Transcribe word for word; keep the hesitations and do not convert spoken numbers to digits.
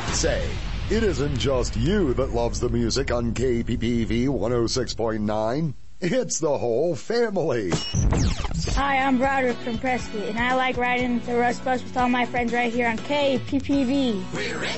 Say, it isn't just you that loves the music on K P P V one oh six point nine. It's the whole family. Hi, I'm Broderick from Prescott, and I like riding the Rust Bus with all my friends right here on K P P V. We're